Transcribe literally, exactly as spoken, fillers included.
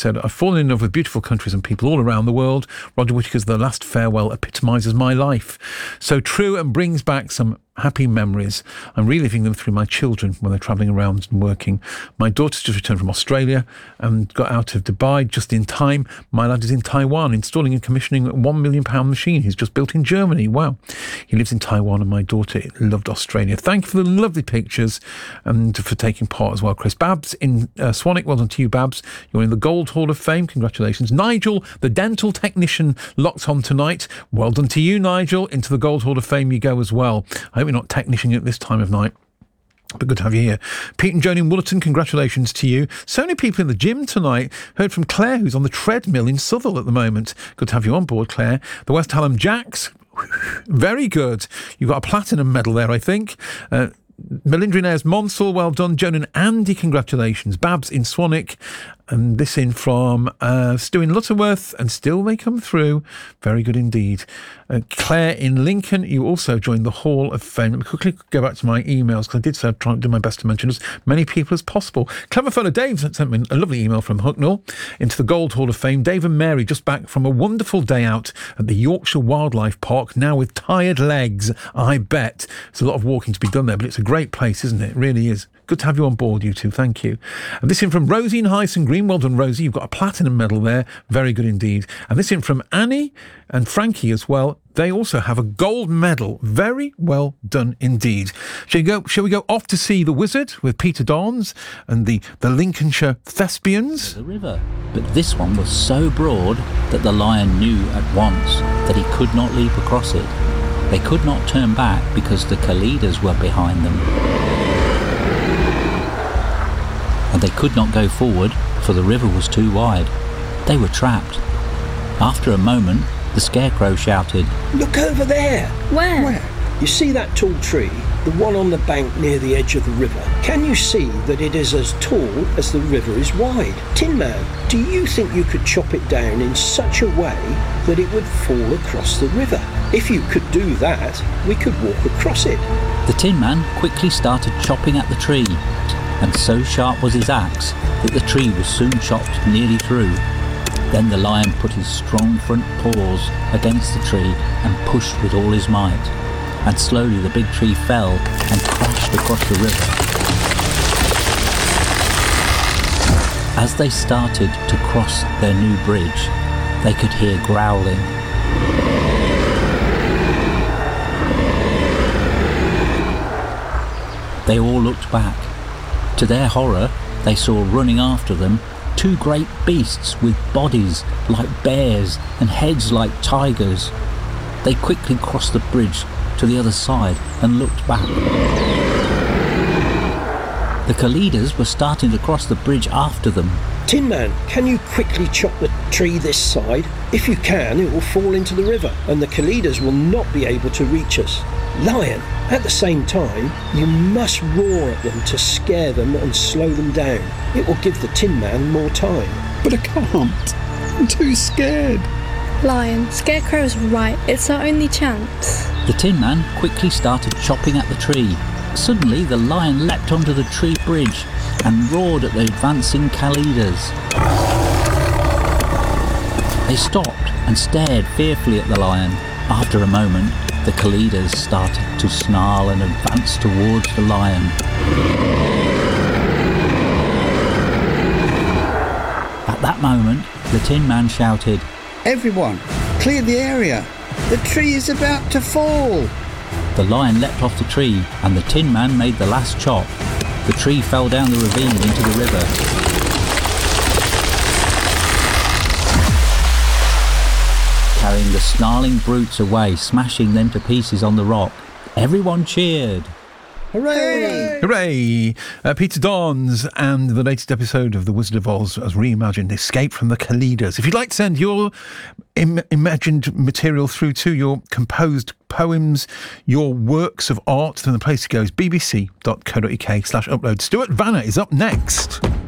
said, I've fallen in love with beautiful countries and people all around the world. Roger Whittaker's The Last Farewell epitomises my life. So true and brings back some happy memories. I'm reliving them through my children when they're travelling around and working. My daughter's just returned from Australia and got out of Dubai just in time. My lad is in Taiwan installing and commissioning a one million pound machine he's just built in Germany. Wow. He lives in Taiwan and my daughter loved Australia. Thank you for the lovely pictures and for taking part as well, Chris. Babs in uh, Swanwick, well done to you, Babs. You're in the Gold Hall of Fame. Congratulations. Nigel, the dental technician, locked on tonight. Well done to you, Nigel. Into the Gold Hall of Fame you go as well. I hope you're not technician at this time of night, but good to have you here. Pete and Joan in Woolerton, congratulations to you. So many people in the gym tonight. Heard from Claire, who's on the treadmill in Southall at the moment. Good to have you on board, Claire. The West Hallam Jacks, very good. You've got a platinum medal there, I think. Uh, Melinda in Ayres Monsell, well done. Joan and Andy, congratulations. Babs in Swanwick, and this in from uh, Stu in Lutterworth, and still they come through. Very good indeed. Uh, Claire in Lincoln, you also joined the Hall of Fame. Let me quickly go back to my emails, because I did say I'd try and do my best to mention as many people as possible. Clever fellow Dave sent me a lovely email from Hucknall into the Gold Hall of Fame. Dave and Mary just back from a wonderful day out at the Yorkshire Wildlife Park, now with tired legs, I bet. There's a lot of walking to be done there, but it's a great place, isn't it? It really is. Good to have you on board, you two. Thank you. And this in from Rosie in Hyson Green. Well done, Rosie. You've got a platinum medal there. Very good indeed. And this in from Annie and Frankie as well. They also have a gold medal. Very well done indeed. Shall we go, shall we go off to see The Wizard with Peter Dons and the, the Lincolnshire Thespians? The river. But this one was so broad that the lion knew at once that he could not leap across it. They could not turn back because the Kalidas were behind them. And they could not go forward, for the river was too wide. They were trapped. After a moment, the Scarecrow shouted, "Look over there!" Where? Where? You see that tall tree? The one on the bank near the edge of the river. Can you see that it is as tall as the river is wide? Tin Man, do you think you could chop it down in such a way that it would fall across the river? If you could do that, we could walk across it. The Tin Man quickly started chopping at the tree, and so sharp was his axe that the tree was soon chopped nearly through. Then the lion put his strong front paws against the tree and pushed with all his might, and slowly the big tree fell and crashed across the river. As they started to cross their new bridge, they could hear growling. They all looked back. To their horror, they saw running after them two great beasts with bodies like bears and heads like tigers. They quickly crossed the bridge to the other side and looked back. The Kalidas were starting to cross the bridge after them. Tin Man, can you quickly chop the tree this side? If you can, it will fall into the river, and the Kalidas will not be able to reach us. Lion, at the same time, you must roar at them to scare them and slow them down. It will give the Tin Man more time. But I can't. I'm too scared. Lion, Scarecrow's right. It's our only chance. The Tin Man quickly started chopping at the tree. Suddenly, the lion leapt onto the tree bridge and roared at the advancing Kalidas. They stopped and stared fearfully at the lion. After a moment, the Kalidas started to snarl and advance towards the lion. At that moment, the Tin Man shouted, "Everyone, clear the area. The tree is about to fall." The lion leapt off the tree and the Tin Man made the last chop. The tree fell down the ravine into the river. Carrying the snarling brutes away, smashing them to pieces on the rock. Everyone cheered. Hooray! Hooray! Uh, Peter Dons and the latest episode of The Wizard of Oz as reimagined, Escape from the Kalidas. If you'd like to send your im- imagined material through to your composed poems, your works of art, then the place to go is bbc.co.uk slash upload. Stuart Vanner is up next.